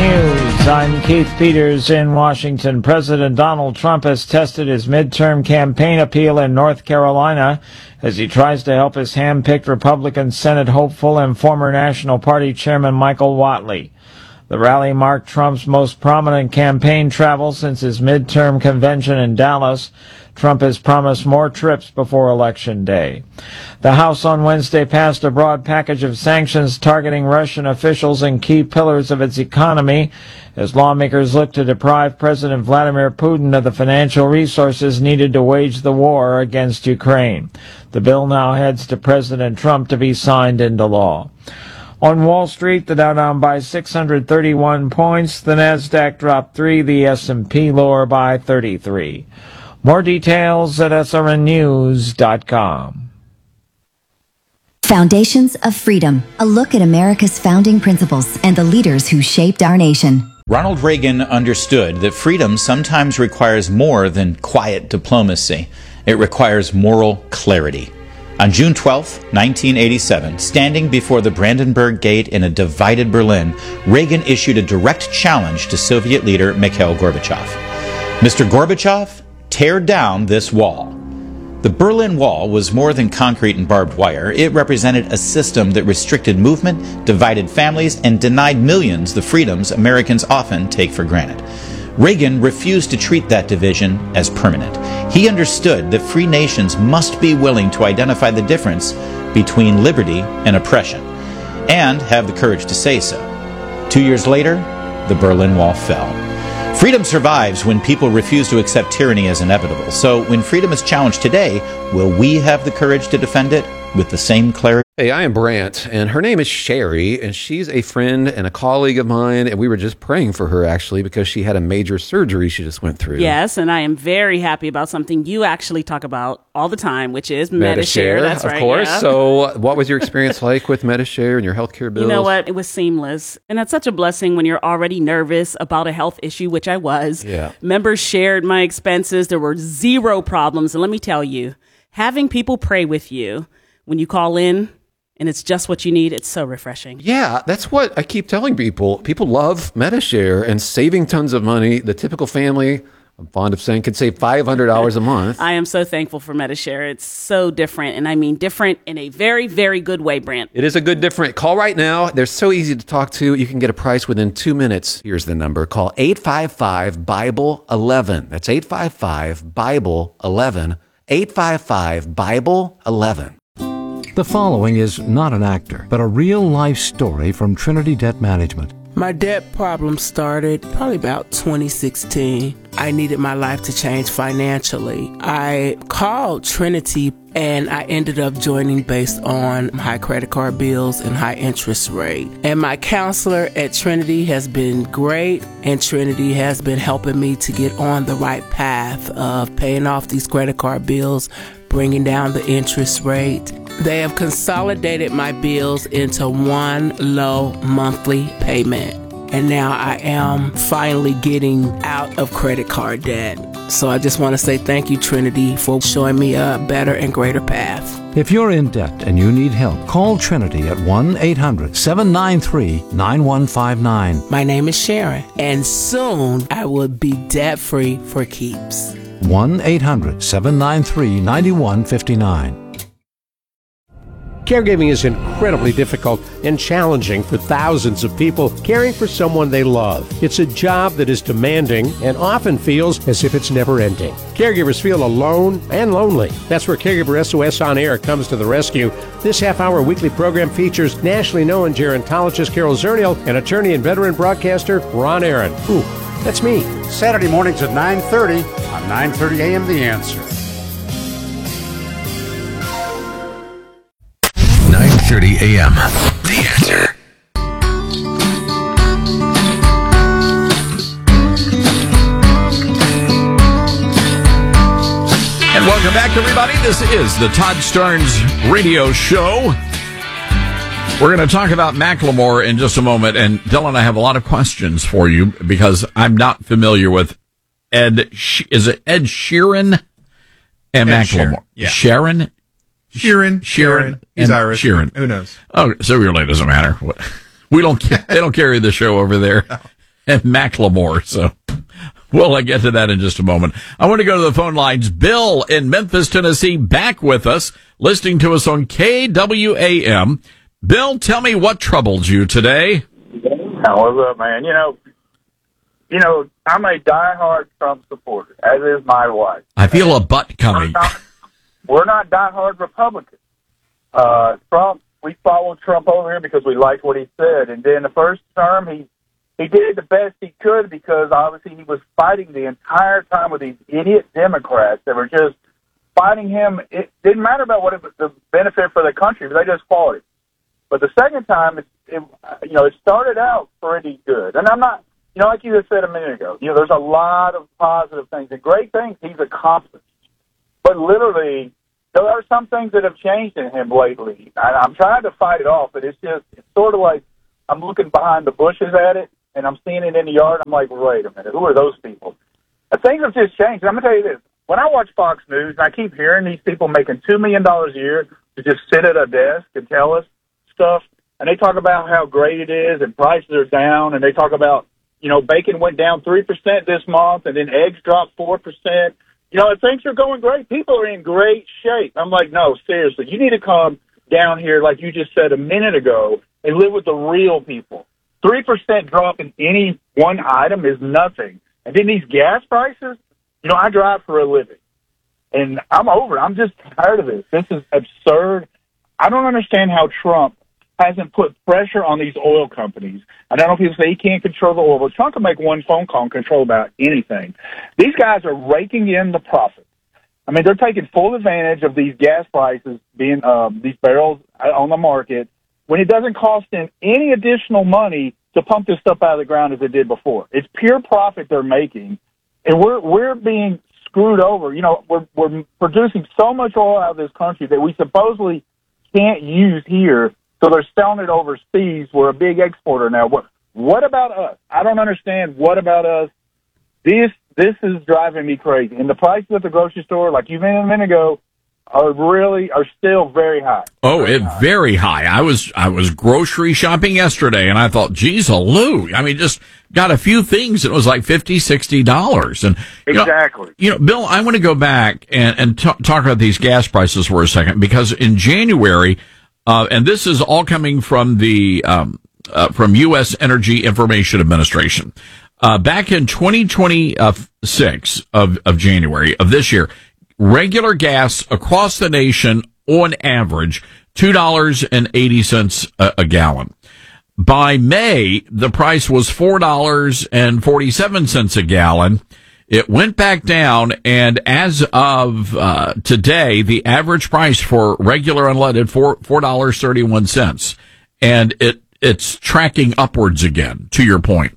News. I'm Keith Peters in Washington. President Donald Trump has tested his midterm campaign appeal in North Carolina as he tries to help his hand-picked Republican Senate hopeful and former National Party Chairman Michael Whatley. The rally marked Trump's most prominent campaign travel since his midterm convention in Dallas. Trump has promised more trips before Election Day. The House on Wednesday passed a broad package of sanctions targeting Russian officials and key pillars of its economy as lawmakers look to deprive President Vladimir Putin of the financial resources needed to wage the war against Ukraine. The bill now heads to President Trump to be signed into law. On Wall Street, the Dow down by 631 points, the Nasdaq dropped 3, the S&P lower by 33. More details at srnnews.com. Foundations of Freedom, a look at America's founding principles and the leaders who shaped our nation. Ronald Reagan understood that freedom sometimes requires more than quiet diplomacy. It requires moral clarity. On June 12, 1987, standing before the Brandenburg Gate in a divided Berlin, Reagan issued a direct challenge to Soviet leader Mikhail Gorbachev. Mr. Gorbachev, tear down this wall. The Berlin Wall was more than concrete and barbed wire. It represented a system that restricted movement, divided families, and denied millions the freedoms Americans often take for granted. Reagan refused to treat that division as permanent. He understood that free nations must be willing to identify the difference between liberty and oppression, and have the courage to say so. 2 years later, the Berlin Wall fell. Freedom survives when people refuse to accept tyranny as inevitable. So when freedom is challenged today, will we have the courage to defend it with the same clarity? Hey, I am Brant, and her name is Sherry, and she's a friend and a colleague of mine, and we were just praying for her, actually, because she had a major surgery she just went through. Yes, and I am very happy about something you actually talk about all the time, which is Medi-Share. That's right. Of course. Yeah. So what was your experience like with Medi-Share and your healthcare bills? You know what? It was seamless, and that's such a blessing when you're already nervous about a health issue, which I was. Yeah. Members shared my expenses. There were zero problems, and let me tell you, having people pray with you when you call in, and it's just what you need, it's so refreshing. Yeah, that's what I keep telling people. People love Medi-Share and saving tons of money. The typical family, I'm fond of saying, could save $500 a month. I am so thankful for Medi-Share. It's so different, and I mean different in a very, very good way, Brant. It is a good different. Call right now. They're so easy to talk to. You can get a price within 2 minutes. Here's the number. Call 855-BIBLE-11. That's 855-BIBLE-11. 855-BIBLE-11. The following is not an actor, but a real-life story from Trinity Debt Management. My debt problem started probably about 2016. I needed my life to change financially. I called Trinity and I ended up joining based on high credit card bills and high interest rate. And my counselor at Trinity has been great, and Trinity has been helping me to get on the right path of paying off these credit card bills, bringing down the interest rate. They have consolidated my bills into one low monthly payment. And now I am finally getting out of credit card debt. So I just want to say thank you, Trinity, for showing me a better and greater path. If you're in debt and you need help, call Trinity at 1-800-793-9159. My name is Sharon, and soon I will be debt-free for keeps. 1-800-793-9159. Caregiving is incredibly difficult and challenging for thousands of people caring for someone they love. It's a job that is demanding and often feels as if it's never ending. Caregivers feel alone and lonely. That's where Caregiver SOS On Air comes to the rescue. This half-hour weekly program features nationally known gerontologist Carol Zernial and attorney and veteran broadcaster Ron Aaron. Ooh, that's me. Saturday mornings at 9:30 on 9:30 a.m. The Answer. 9:30 a.m. The Answer. And welcome back, everybody. This is the Todd Starnes Radio Show. We're going to talk about Macklemore in just a moment. And Dylan, I have a lot of questions for you because I'm not familiar with is it Ed Sheeran and Macklemore? Yeah. Sheeran. He's Irish. Sheeran. Who knows? Oh, so it really doesn't matter. They don't carry the show over there. and Macklemore. So we'll get to that in just a moment. I want to go to the phone lines. Bill in Memphis, Tennessee, back with us, listening to us on KWAM. Bill, tell me what troubled you today. What's up, man? You know, I'm a diehard Trump supporter, as is my wife. I feel a butt coming. We're not diehard Republicans. Trump, we followed Trump over here because we liked what he said. And then the first term, he did the best he could because obviously he was fighting the entire time with these idiot Democrats that were just fighting him. It didn't matter about what the benefit for the country, but they just fought it. But the second time, it started out pretty good. And I'm not, like you just said a minute ago, there's a lot of positive things and great things he's accomplished. But literally, there are some things that have changed in him lately. I'm trying to fight it off, but it's sort of like I'm looking behind the bushes at it, and I'm seeing it in the yard. I'm like, wait a minute, who are those people? And things have just changed. And I'm going to tell you this. When I watch Fox News, and I keep hearing these people making $2 million a year to just sit at a desk and tell us stuff, and they talk about how great it is and prices are down, and they talk about, bacon went down 3% this month, and then eggs dropped 4%. Things are going great. People are in great shape. I'm like, no, seriously, you need to come down here, like you just said a minute ago, and live with the real people. 3% drop in any one item is nothing. And then these gas prices, I drive for a living, and I'm over it. I'm just tired of this. This is absurd. I don't understand how Trump hasn't put pressure on these oil companies. I don't know if people say he can't control the oil, but Trump can make one phone call and control about anything. These guys are raking in the profit. I mean, they're taking full advantage of these gas prices being these barrels on the market when it doesn't cost them any additional money to pump this stuff out of the ground as it did before. It's pure profit they're making, and we're being screwed over. We're producing so much oil out of this country that we supposedly can't use here. So they're selling it overseas. We're a big exporter now. What about us? I don't understand. What about us? This is driving me crazy. And the prices at the grocery store, like you mentioned a minute ago, are still very high. Oh, very high. I was grocery shopping yesterday, and I thought, geez, Lou. I mean, just got a few things. It was like $50, $60. And exactly. Bill, I want to go back and talk about these gas prices for a second, because in January. And this is all coming from the from U.S. Energy Information Administration. Back in 2026 of January of this year, regular gas across the nation, on average, $2.80 a gallon. By May, the price was $4.47 a gallon. It went back down, and as of today, the average price for regular unleaded $4.31, and it's tracking upwards again. To your point,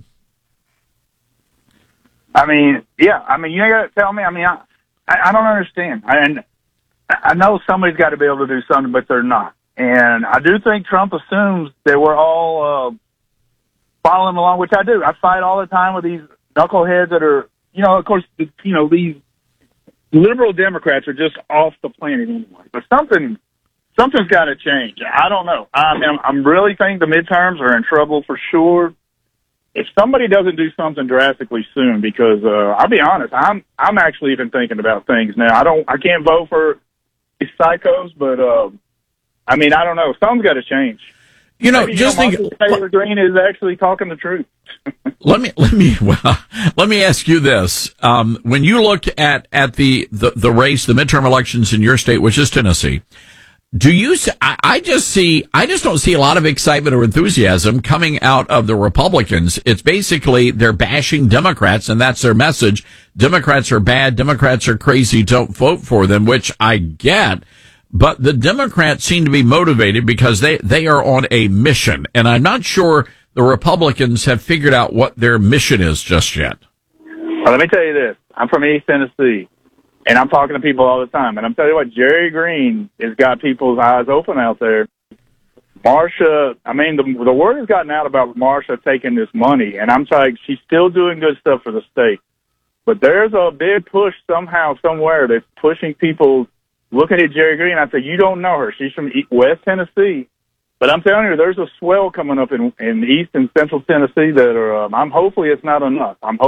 I mean, yeah. I mean, you got to tell me. I mean, I don't understand, and I know somebody's got to be able to do something, but they're not. And I do think Trump assumes that we're all following along, which I do. I fight all the time with these knuckleheads that are. Of course, these liberal Democrats are just off the planet anyway. But something's got to change. I don't know. I'm really think the midterms are in trouble for sure. If somebody doesn't do something drastically soon, because I'll be honest, I'm actually even thinking about things now. I can't vote for these psychos, but I don't know. Something's got to change. Just think Taylor Greene is actually talking the truth. Let me ask you this. When you look at the race, the midterm elections in your state, which is Tennessee, do you I just don't see a lot of excitement or enthusiasm coming out of the Republicans. It's basically they're bashing Democrats, and that's their message. Democrats are bad. Democrats are crazy. Don't vote for them, which I get. But the Democrats seem to be motivated because they are on a mission, and I'm not sure the Republicans have figured out what their mission is just yet. Well, let me tell you this. I'm from East Tennessee, and I'm talking to people all the time, and I'm telling you what, Jerry Greene has got people's eyes open out there. Marsha, the word has gotten out about Marsha taking this money, and I'm saying she's still doing good stuff for the state. But there's a big push somehow, somewhere that's pushing people looking at Jerry Greene. I said, you don't know her. She's from West Tennessee. But I'm telling you, there's a swell coming up in East and Central Tennessee that are. Hopefully it's not enough. But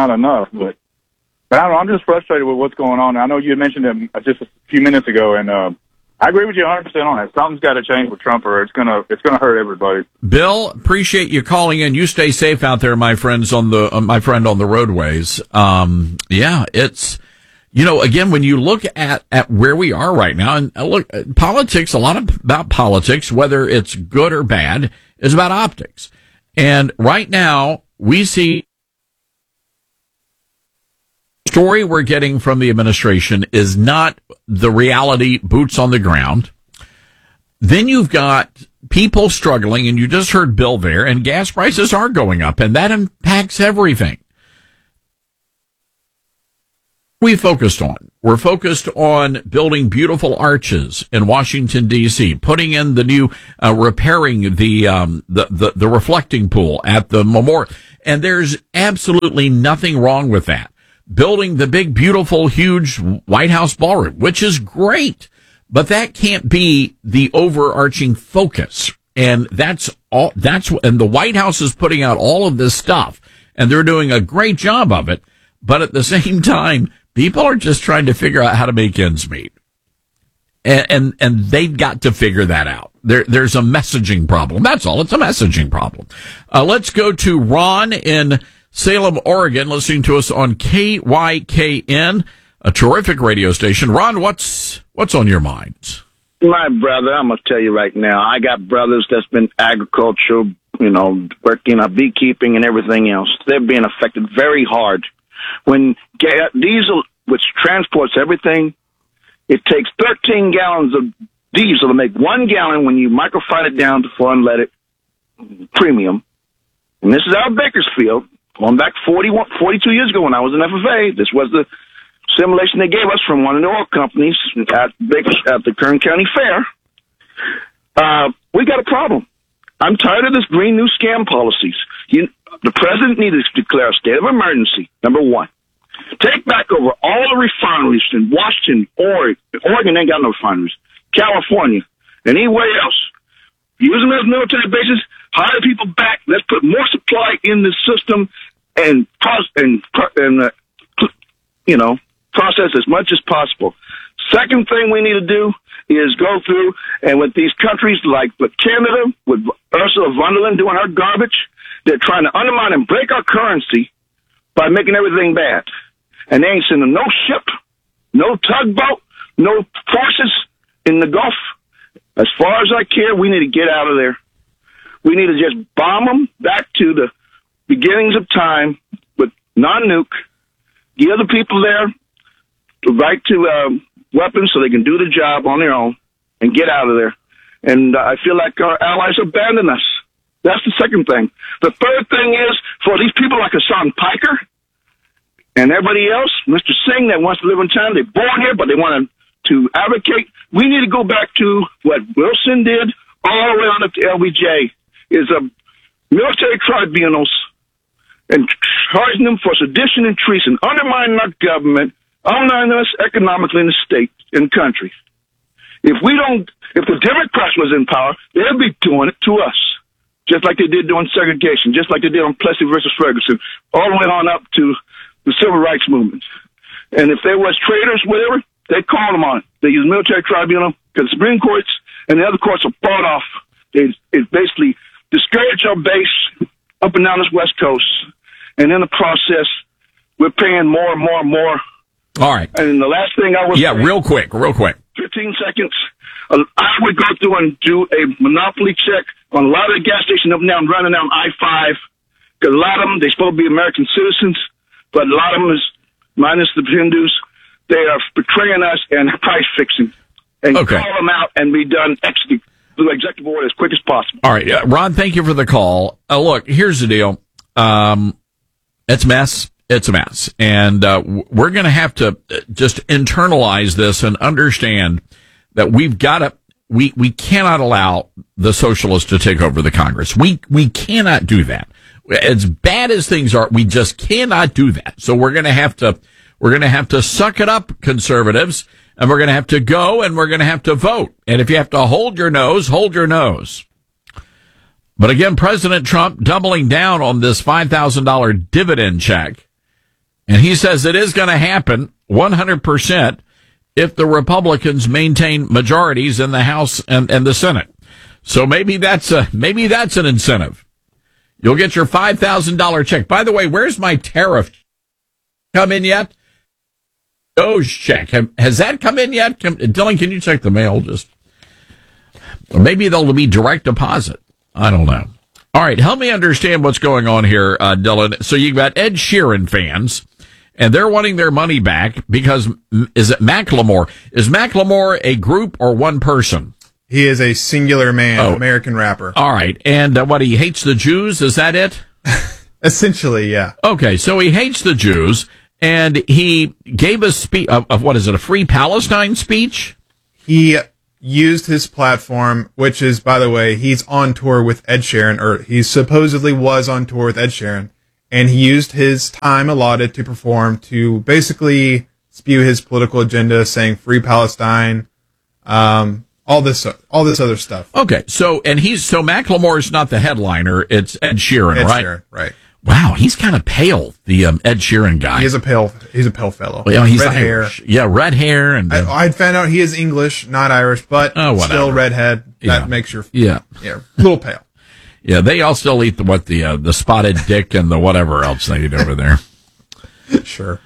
I don't know. I'm just frustrated with what's going on. I know you had mentioned it just a few minutes ago, and I agree with you 100% on it. Something's got to change with Trump, or it's gonna hurt everybody. Bill, appreciate you calling in. You stay safe out there, my friends my friend on the roadways. It's. Again, when you look at where we are right now, and look, politics, a lot about politics, whether it's good or bad, is about optics. And right now, we see the story we're getting from the administration is not the reality, boots on the ground. Then you've got people struggling, and you just heard Bill there, and gas prices are going up, and that impacts everything. We're focused on building beautiful arches in Washington D.C., putting in the new repairing the reflecting pool at the memorial, and there's absolutely nothing wrong with that. Building the big, beautiful, huge White House ballroom, which is great, but that can't be the overarching focus. And and the White House is putting out all of this stuff, and they're doing a great job of it, but at the same time, people are just trying to figure out how to make ends meet. And they've got to figure that out. There's a messaging problem. That's all. It's a messaging problem. Let's go to Ron in Salem, Oregon, listening to us on KYKN, a terrific radio station. Ron, what's on your mind? My brother, I'm going to tell you right now, I got brothers that's been agricultural, working on beekeeping and everything else. They're being affected very hard. When diesel, which transports everything, it takes 13 gallons of diesel to make 1 gallon when you microfine it down to for unleaded premium. And this is out of Bakersfield, going back 42 years ago when I was in FFA. This was the simulation they gave us from one of the oil companies at the Kern County Fair. We got a problem. I'm tired of this Green New Scam policies. The president needs to declare a state of emergency, number one. Take back over all the refineries in Washington, Oregon ain't got no refineries, California, and anywhere else. Use them as military bases, hire people back, let's put more supply in the system and process as much as possible. Second thing we need to do is go through, and with these countries like Canada, with Ursula von der Leyen doing her garbage, they're trying to undermine and break our currency by making everything bad. And they ain't sending no ship, no tugboat, no forces in the Gulf. As far as I care, we need to get out of there. We need to just bomb them back to the beginnings of time with non-nuke, give the people there the right to weapons so they can do the job on their own and get out of there. And I feel like our allies abandon us. That's the second thing. The third thing is for these people like Hassan Piker and everybody else, Mr. Singh that wants to live in China, they're born here, but they want to advocate. We need to go back to what Wilson did all the way on up to LBJ, is military tribunals and charging them for sedition and treason, undermining our government, undermining us economically in the state and country. If the Democrats was in power, they'd be doing it to us, just like they did during segregation, just like they did on Plessy versus Ferguson, all the way on up to the civil rights movement. And if there was traitors, whatever, they called them on it. They use military tribunal because the Supreme Courts and the other courts are bought off. It basically discourage our base up and down this West Coast. And in the process, we're paying more and more and more. All right. And the last thing I was... Yeah, real quick. 15 seconds. I would go through and do a monopoly check on a lot of the gas stations up and down, running down I-5. Because a lot of them, they're supposed to be American citizens, but a lot of them is, minus the Hindus, they are betraying us and price fixing. And call them out and be done through executive order as quick as possible. All right. Ron, thank you for the call. Look, here's the deal. It's a mess. It's a mess. And we're going to have to just internalize this and understand that we've got to, we cannot allow the socialists to take over the Congress. We cannot do that. As bad as things are, we just cannot do that. So we're going to have to suck it up, conservatives, and we're going to have to go and we're going to have to vote. And if you have to hold your nose, hold your nose. But again, President Trump doubling down on this $5,000 dividend check. And he says it is going to happen 100% if the Republicans maintain majorities in the House and the Senate. So maybe that's an incentive. You'll get your $5,000 check. By the way, where's my tariff come in yet? DOGE check. Has that come in yet? Dylan, can you check the mail? Or maybe they'll be direct deposit. I don't know. All right, help me understand what's going on here, Dylan. So you've got Ed Sheeran fans, and they're wanting their money back because, is it Macklemore? Is Macklemore a group or one person? He is a singular man, American rapper. All right, and what, he hates the Jews? Is that it? Essentially, yeah. Okay, so he hates the Jews, and he gave a speech of what is it, a Free Palestine speech? He used his platform, which is, by the way, he's on tour with Ed Sheeran, or he supposedly was on tour with Ed Sheeran, and he used his time allotted to perform to basically spew his political agenda, saying Free Palestine, all this other stuff. Okay, so Macklemore is not the headliner; it's Ed Sheeran, right? Ed Sheeran, right? Wow, he's kind of pale, the Ed Sheeran guy. He's a pale fellow. Well, he's red Irish. hair. Yeah, red hair, and I found out he is English, not Irish, but still redhead. That makes your a little pale. Yeah, they all still eat the spotted dick and the whatever else they eat over there. Sure.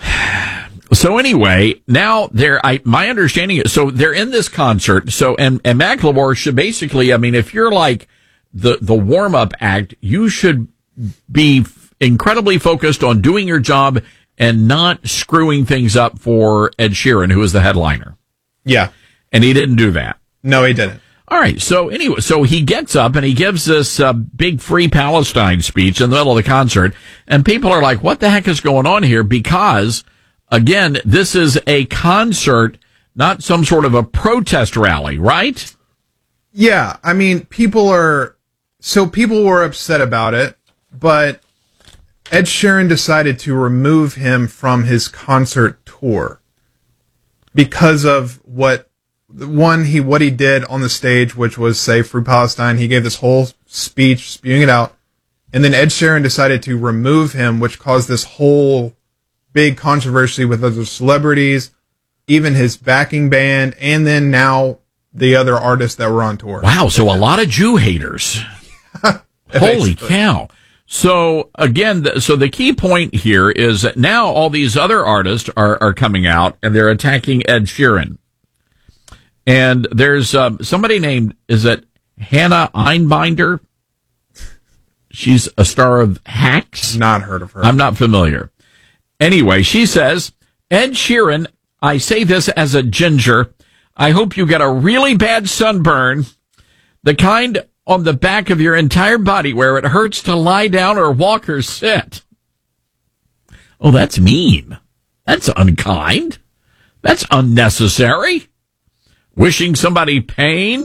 So anyway, now my understanding is, so they're in this concert. So, and Macklemore should basically, I mean, if you're like the warm up act, you should be incredibly focused on doing your job and not screwing things up for Ed Sheeran, who is the headliner. Yeah. And he didn't do that. No, he didn't. All right. So anyway, so he gets up and he gives this big Free Palestine speech in the middle of the concert. And people are like, what the heck is going on here? Because, again, this is a concert, not some sort of a protest rally, right? Yeah. I mean, people were upset about it, but Ed Sheeran decided to remove him from his concert tour because of what he did on the stage, which was say Free Palestine. He gave this whole speech spewing it out, and then Ed Sheeran decided to remove him, which caused this whole big controversy with other celebrities, even his backing band, and then now the other artists that were on tour. Wow, so a lot of Jew haters. Holy cow. So again, so the key point here is that now all these other artists are coming out and they're attacking Ed Sheeran. And there's somebody named, is it Hannah Einbinder? She's a star of Hacks. Not heard of her. I'm not familiar. Anyway, she says, Ed Sheeran, I say this as a ginger, I hope you get a really bad sunburn, the kind on the back of your entire body where it hurts to lie down or walk or sit. Oh, that's mean. That's unkind. That's unnecessary. Wishing somebody pain.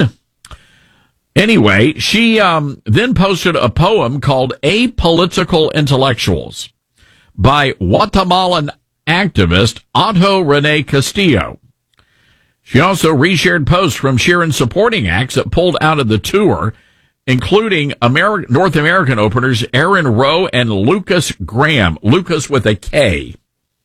Anyway, she then posted a poem called Apolitical Intellectuals by Guatemalan activist Otto Rene Castillo. She also reshared posts from Sheeran supporting acts that pulled out of the tour, including North American openers Aaron Rowe and Lucas Graham. Lucas with a K.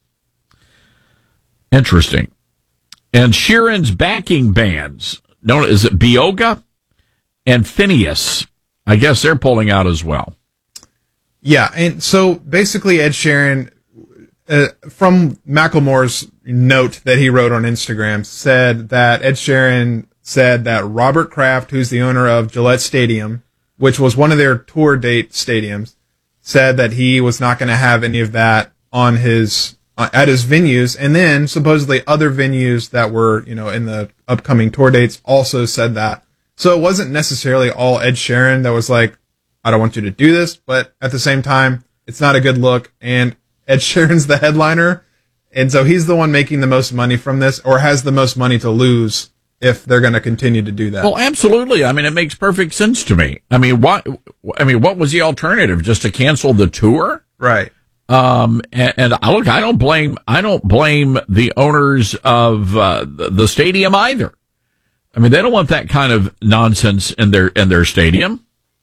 Interesting. And Sheeran's backing bands, is it Bioga and Phineas? I guess they're pulling out as well. Yeah, and so basically Ed Sheeran, from Macklemore's note that he wrote on Instagram, said that Ed Sheeran said that Robert Kraft, who's the owner of Gillette Stadium, which was one of their tour date stadiums, said that he was not going to have any of that on his at his venues, and then supposedly other venues that were, in the upcoming tour dates also said that. So it wasn't necessarily all Ed Sheeran that was like, I don't want you to do this, but at the same time, it's not a good look, and Ed Sheeran's the headliner, and so he's the one making the most money from this, or has the most money to lose if they're going to continue to do that. Well, absolutely. I mean, it makes perfect sense to me. I mean, what was the alternative? Just to cancel the tour? Right. And look, I don't blame the owners of the stadium either. I mean, they don't want that kind of nonsense in their stadium.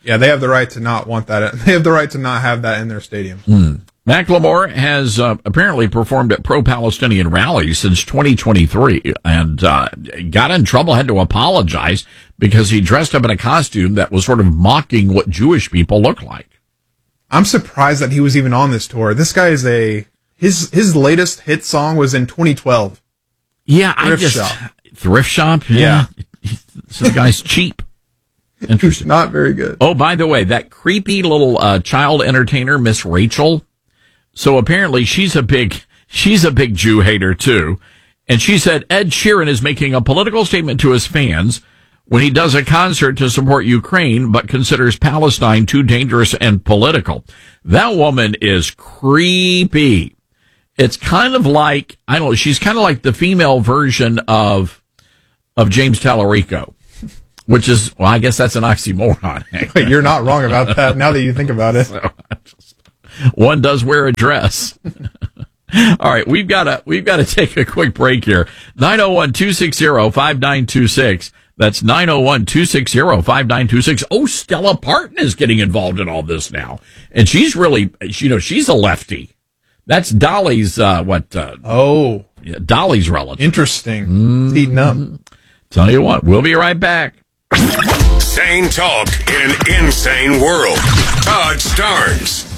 Yeah, they have the right to not want that. They have the right to not have that in their stadium. Macklemore has apparently performed at pro-Palestinian rallies since 2023 and got in trouble, had to apologize because he dressed up in a costume that was sort of mocking what Jewish people look like. I'm surprised that he was even on this tour. This guy is his latest hit song was in 2012. Yeah, Thrift Shop? Yeah. So the guy's cheap. Interesting. Not very good. Oh, by the way, that creepy little child entertainer, Miss Rachel. So apparently she's a big Jew hater too. And she said Ed Sheeran is making a political statement to his fans when he does a concert to support Ukraine, but considers Palestine too dangerous and political. That woman is creepy. It's kind of like, I don't know, she's kind of like the female version of James Tallarico, which is, well, I guess that's an oxymoron. Wait, you're not wrong about that now that you think about it. One does wear a dress. All right, we've got to take a quick break here. 901-260-5926. That's 901-260-5926. Oh, Stella Parton is getting involved in all this now. And she's really, she's a lefty. That's Dolly's, Dolly's relative. Interesting. It's heating up. Tell you what, we'll be right back. Sane talk in an insane world. Todd Starnes.